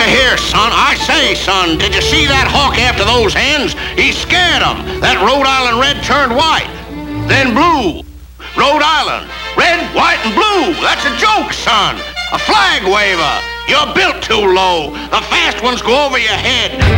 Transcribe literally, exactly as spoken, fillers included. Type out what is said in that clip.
here, son. I say, son, did you see that hawk after those hens? He scared them. That Rhode Island red turned white, then blue. Rhode Island, red, white, and blue. That's a joke, son. A flag waver. You're built too low. The fast ones go over your head.